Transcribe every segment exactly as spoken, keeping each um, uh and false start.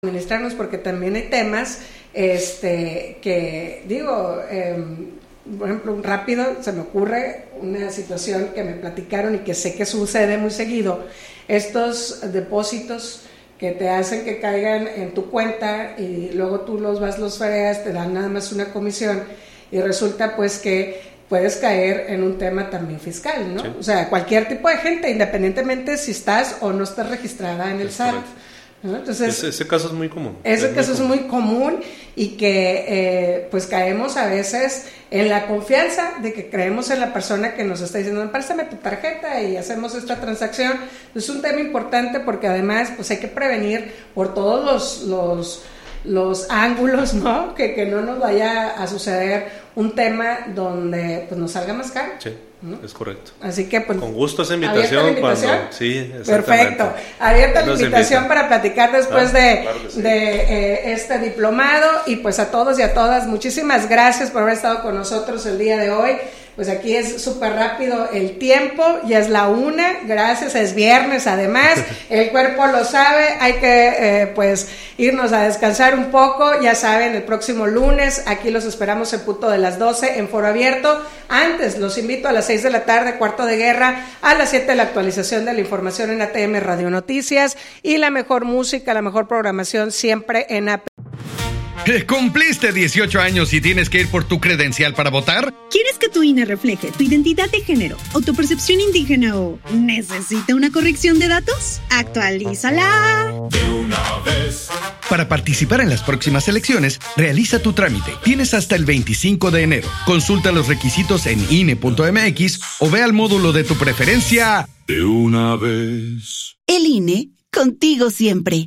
administrarnos, porque también hay temas este, que, digo, eh, por ejemplo, rápido se me ocurre una situación que me platicaron y que sé que sucede muy seguido, estos depósitos que te hacen que caigan en tu cuenta y luego tú los vas, los fereas, te dan nada más una comisión y resulta pues que puedes caer en un tema también fiscal, ¿no? Sí. O sea, cualquier tipo de gente, independientemente si estás o no estás registrada en el S A T. ¿No? Entonces, ese, ese caso es muy común. Ese es caso muy es muy común y que eh, pues caemos a veces en la confianza de que creemos en la persona que nos está diciendo, préstame tu tarjeta y hacemos esta transacción. Es un tema importante porque además pues hay que prevenir por todos los, los, los ángulos, ¿no? Que, que no nos vaya a suceder un tema donde pues nos salga más caro. Sí. ¿No? Es correcto. Así que pues con gusto esa invitación, la invitación? Cuando sí, perfecto, abierta la invitación para platicar después ah, de, claro sí. de eh, este diplomado y pues a todos y a todas muchísimas gracias por haber estado con nosotros el día de hoy. Pues aquí es súper rápido el tiempo, ya es la una, gracias, es viernes además, el cuerpo lo sabe, hay que eh, pues irnos a descansar un poco, ya saben, el próximo lunes, aquí los esperamos en punto de las doce en Foro Abierto. Antes los invito a las seis de la tarde, Cuarto de Guerra, a las siete la actualización de la información en A T M Radio Noticias y la mejor música, la mejor programación siempre en A P. ¿Cumpliste dieciocho años y tienes que ir por tu credencial para votar? ¿Quieres que tu I N E refleje tu identidad de género o tu percepción indígena o necesita una corrección de datos? ¡Actualízala! De una vez. Para participar en las próximas elecciones, realiza tu trámite. Tienes hasta el veinticinco de enero. Consulta los requisitos en I N E punto M X o ve al módulo de tu preferencia. De una vez. El I N E, contigo siempre.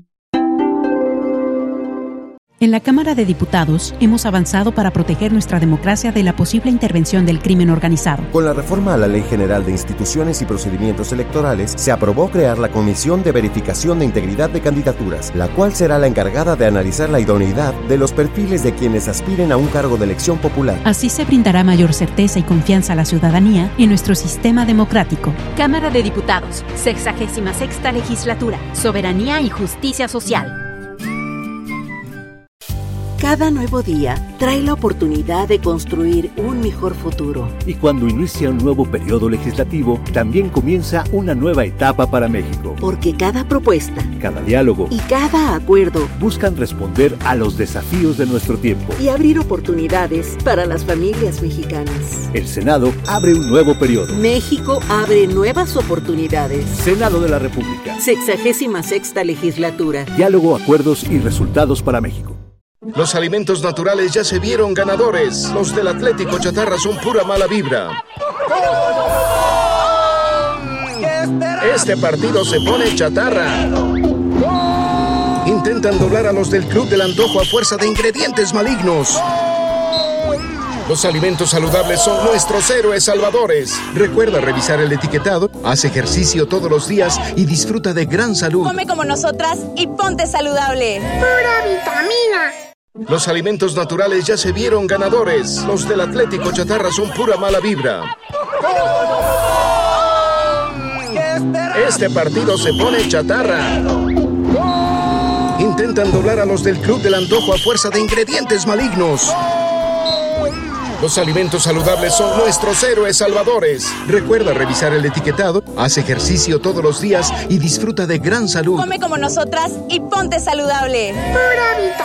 En la Cámara de Diputados hemos avanzado para proteger nuestra democracia de la posible intervención del crimen organizado. Con la reforma a la Ley General de Instituciones y Procedimientos Electorales, se aprobó crear la Comisión de Verificación de Integridad de Candidaturas, la cual será la encargada de analizar la idoneidad de los perfiles de quienes aspiren a un cargo de elección popular. Así se brindará mayor certeza y confianza a la ciudadanía en nuestro sistema democrático. Cámara de Diputados, sexagésima sexta legislatura, soberanía y justicia social. Cada nuevo día trae la oportunidad de construir un mejor futuro. Y cuando inicia un nuevo periodo legislativo, también comienza una nueva etapa para México. Porque cada propuesta, cada diálogo y cada acuerdo buscan responder a los desafíos de nuestro tiempo y abrir oportunidades para las familias mexicanas. El Senado abre un nuevo periodo. México abre nuevas oportunidades. Senado de la República. Sexagésima sexta legislatura. Diálogo, acuerdos y resultados para México. Los alimentos naturales ya se vieron ganadores. Los del Atlético Chatarra son pura mala vibra. Este partido se pone chatarra. Intentan doblar a los del Club del Antojo a fuerza de ingredientes malignos. Los alimentos saludables son nuestros héroes salvadores. Recuerda revisar el etiquetado, haz ejercicio todos los días y disfruta de gran salud. Come como nosotras y ponte saludable. ¡Pura vitamina! Los alimentos naturales ya se vieron ganadores. Los del Atlético Chatarra son pura mala vibra. Este partido se pone chatarra. Intentan doblar a los del Club del Antojo a fuerza de ingredientes malignos. Los alimentos saludables son nuestros héroes salvadores. Recuerda revisar el etiquetado, haz ejercicio todos los días y disfruta de gran salud. Come como nosotras y ponte saludable. ¡Pura vitamina!